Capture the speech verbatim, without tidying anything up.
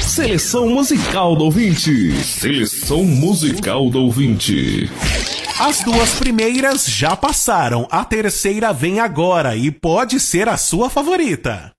Seleção musical do ouvinte. Seleção musical do ouvinte. As duas primeiras já passaram, a terceira vem agora e pode ser a sua favorita.